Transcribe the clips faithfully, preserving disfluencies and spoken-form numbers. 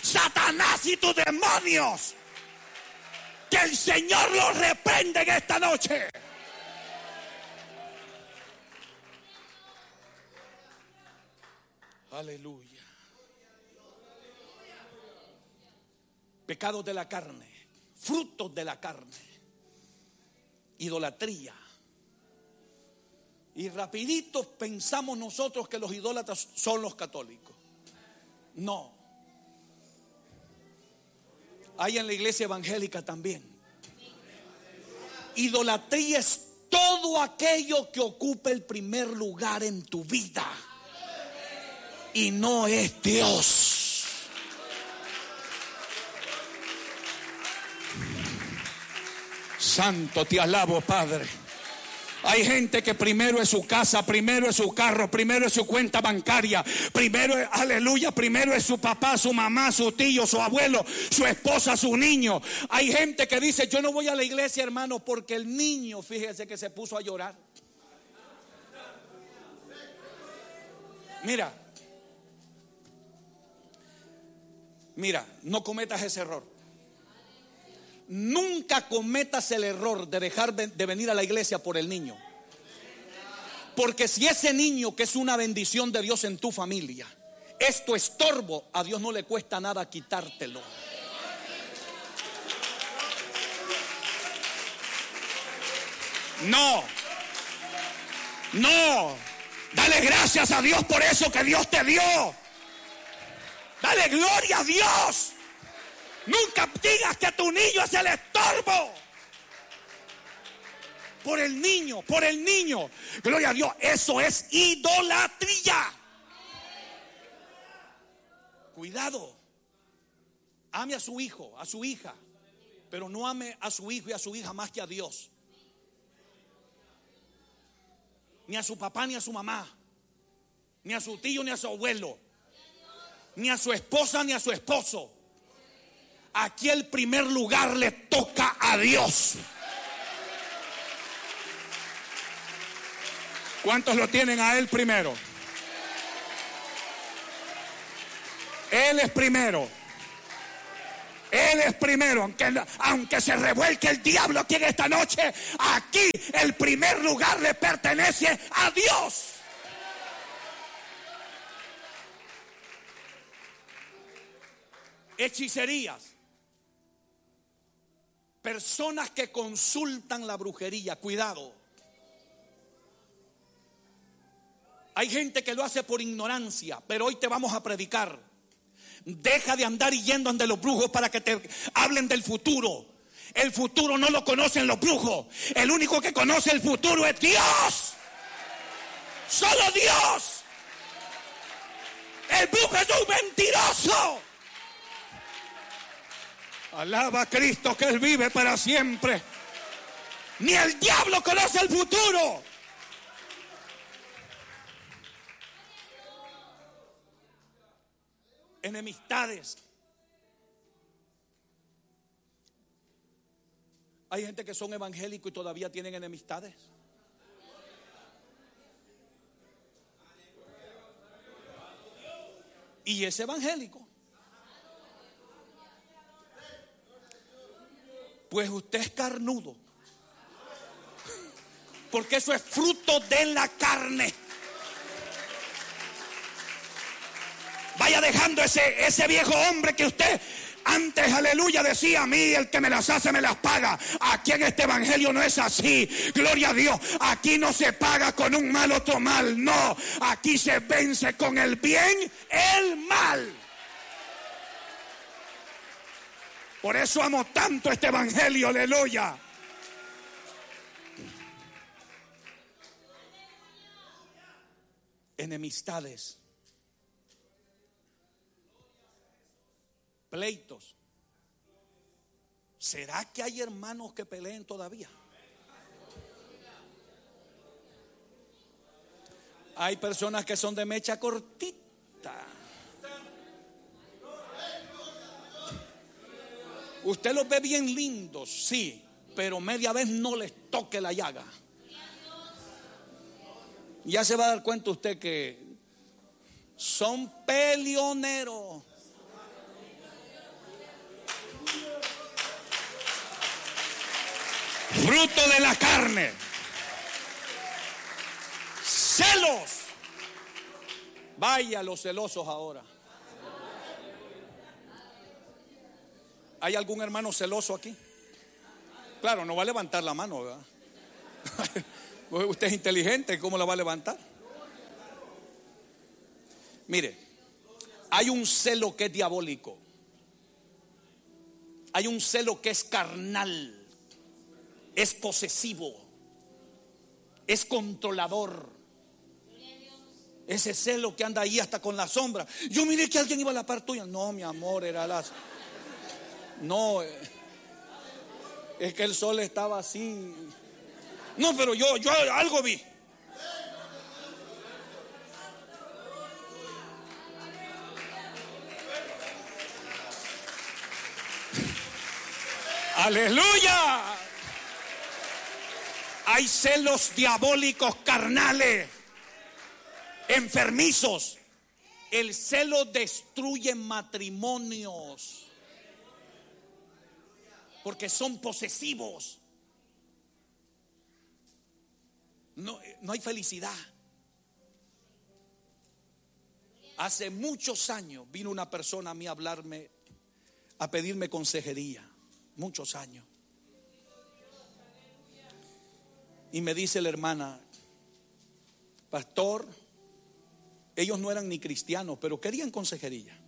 Satanás y tus demonios. Que el Señor los reprenda en esta noche. Aleluya. Pecados de la carne, frutos de la carne, idolatría. Y rapidito pensamos nosotros que los idólatras son los católicos. No. Hay en la iglesia evangélica también. Idolatría es todo aquello que ocupe el primer lugar en tu vida y no es Dios. Santo, te alabo, Padre. Hay gente que primero es su casa, primero es su carro, primero es su cuenta bancaria, primero es, aleluya, primero es su papá, su mamá, su tío, su abuelo, su esposa, su niño. Hay gente que dice, yo no voy a la iglesia, hermano, porque el niño, fíjese que se puso a llorar. Mira, mira, no cometas ese error. Nunca cometas el error de dejar de venir a la iglesia por el niño. Porque si ese niño, que es una bendición de Dios en tu familia, es tu estorbo, a Dios no le cuesta nada quitártelo. No, no, dale gracias a Dios por eso que Dios te dio. Dale gloria a Dios. Nunca digas que tu niño es el estorbo. Por el niño, por el niño. Gloria a Dios, eso es idolatría. Cuidado. Ame a su hijo, a su hija, pero no ame a su hijo y a su hija más que a Dios. Ni a su papá ni a su mamá, ni a su tío ni a su abuelo, ni a su esposa ni a su esposo. Aquí el primer lugar le toca a Dios. ¿Cuántos lo tienen a Él primero? Él es primero. Él es primero. Aunque, aunque se revuelque el diablo aquí en esta noche, aquí el primer lugar le pertenece a Dios. Hechicerías. Personas que consultan la brujería, cuidado. Hay gente que lo hace por ignorancia, pero hoy te vamos a predicar. Deja de andar yendo ante los brujos para que te hablen del futuro. El futuro no lo conocen los brujos. El único que conoce el futuro es Dios. Solo Dios. El brujo es un mentiroso. Alaba a Cristo que Él vive para siempre. Ni el diablo conoce el futuro. Enemistades. Hay gente que son evangélicos y todavía tienen enemistades. Y es evangélico. Pues usted es carnudo. Porque eso es fruto de la carne. Vaya dejando ese, ese viejo hombre que usted antes, aleluya, decía: a mí el que me las hace me las paga. Aquí en este evangelio no es así. Gloria a Dios. Aquí no se paga con un mal otro mal. No, aquí se vence con el bien el mal. Por eso amo tanto este evangelio, aleluya. Enemistades, pleitos. ¿Será que hay hermanos que peleen todavía? Hay personas que son de mecha cortita. Usted los ve bien lindos, sí, pero media vez no les toque la llaga. Ya se va a dar cuenta usted que son peleoneros. Fruto de la carne. Celos. Vaya los celosos ahora. ¿Hay algún hermano celoso aquí? Claro, no va a levantar la mano, ¿verdad? Usted es inteligente, ¿cómo la va a levantar? Mire, hay un celo que es diabólico. Hay un celo que es carnal. Es posesivo. Es controlador. Ese celo que anda ahí hasta con la sombra. Yo miré que alguien iba a la par tuya. No, mi amor, era las... No, es que el sol estaba así. No, pero yo, yo algo vi. Aleluya. Hay celos diabólicos carnales, enfermizos. El celo destruye matrimonios porque son posesivos. No, no hay felicidad. Hace muchos años vino una persona a mí a hablarme, a pedirme consejería. Muchos años. Y me dice la hermana: pastor, ellos no eran ni cristianos, pero querían consejería.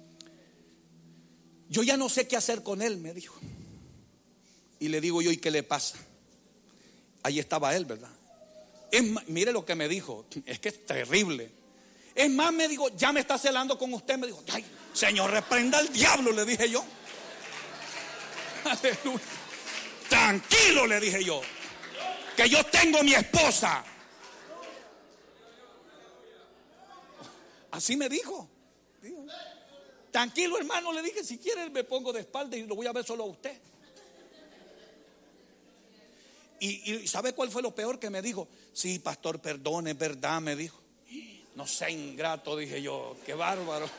Yo ya no sé qué hacer con él, me dijo. Y le digo yo: ¿y qué le pasa? Ahí estaba él, ¿verdad? Es más, mire lo que me dijo, es que es terrible. Es más, me dijo: ya me está celando con usted. Me dijo: ay, Señor, reprenda al diablo, le dije yo. Aleluya. Tranquilo, le dije yo, que yo tengo mi esposa. Así me dijo. Tranquilo, hermano, le dije, si quiere me pongo de espalda y lo voy a ver solo a usted. Y, y ¿sabe cuál fue lo peor que me dijo? Sí, pastor, perdone, es verdad, me dijo. No sea ingrato, dije yo, qué bárbaro.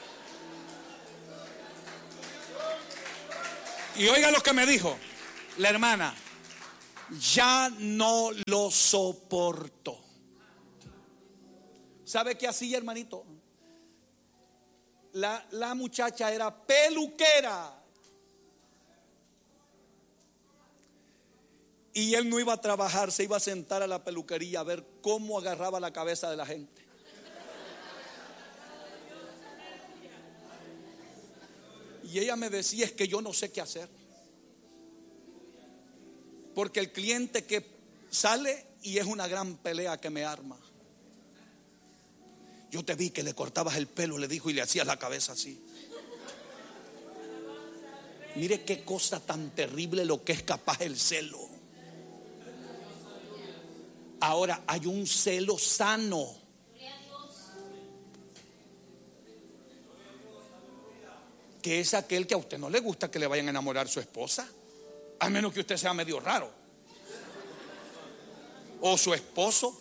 Y oiga lo que me dijo la hermana: ya no lo soporto. ¿Sabe qué hacía, hermanito? La, la muchacha era peluquera. Y él no iba a trabajar, se iba a sentar a la peluquería a ver cómo agarraba la cabeza de la gente. Y ella me decía: es que yo no sé qué hacer. Porque el cliente que sale y es una gran pelea que me arma. Yo te vi que le cortabas el pelo, le dijo, y le hacías la cabeza así. Mire qué cosa tan terrible lo que es capaz el celo. Ahora hay un celo sano. Que es aquel que a usted no le gusta que le vayan a enamorar su esposa, a menos que usted sea medio raro, o su esposo.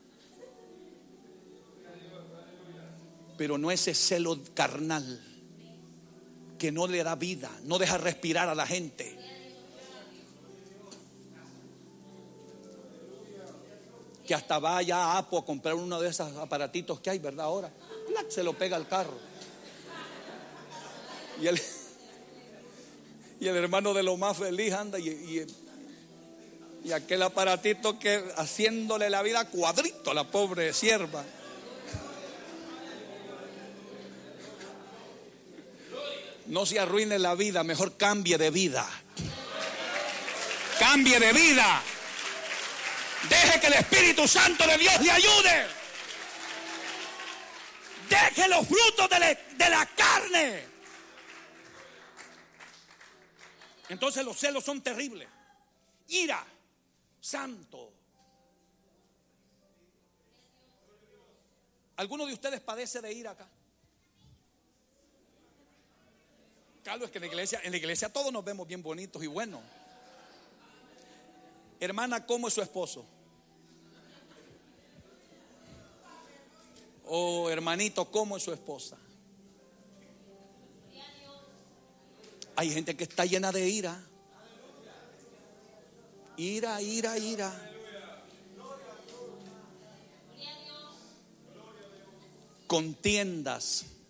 Pero no ese celo carnal que no le da vida, no deja respirar a la gente. Que hasta vaya a Apo a comprar uno de esos aparatitos que hay, ¿verdad? Ahora se lo pega al carro. Y el, y el hermano de lo más feliz anda y, y, y aquel aparatito que haciéndole la vida cuadrito a la pobre sierva. No se arruine la vida, mejor cambie de vida. Cambie de vida. Deje que el Espíritu Santo de Dios le ayude. Deje los frutos de la, de la carne. Entonces los celos son terribles. Ira, santo. ¿Alguno de ustedes padece de ira acá? Claro, es que en la iglesia, en la iglesia todos nos vemos bien bonitos y buenos. Hermana, ¿cómo es su esposo? O hermanito, ¿cómo es su esposa? Hay gente que está llena de ira. Ira, ira, ira. Contiendas.